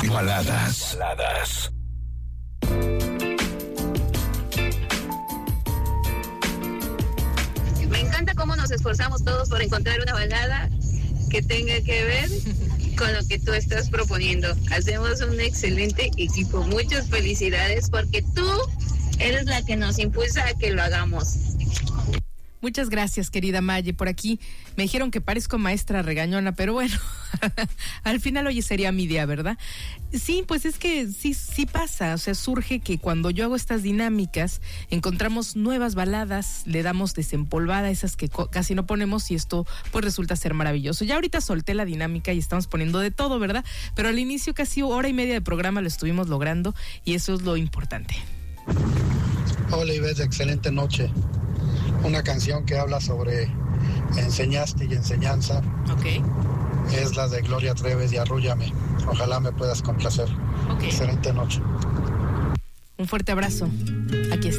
Baladas. Me encanta cómo nos esforzamos todos por encontrar una balada que tenga que ver con lo que tú estás proponiendo. Hacemos un excelente equipo. Muchas felicidades porque tú eres la que nos impulsa a que lo hagamos. Muchas gracias, querida Maye. Por aquí me dijeron que parezco maestra regañona, pero bueno, al final hoy sería mi día, ¿verdad? Sí, pues es que sí pasa, o sea, surge que cuando yo hago estas dinámicas, encontramos nuevas baladas, le damos desempolvada a esas que casi no ponemos y esto pues resulta ser maravilloso. Ya ahorita solté la dinámica y estamos poniendo de todo, ¿verdad? Pero al inicio casi hora y media de programa lo estuvimos logrando y eso es lo importante. Hola Ivette, excelente noche. Una canción que habla sobre enseñaste y enseñanza. Ok. Es la de Gloria Treves y Arrúllame. Ojalá me puedas complacer. Ok. Excelente noche. Un fuerte abrazo. Aquí está.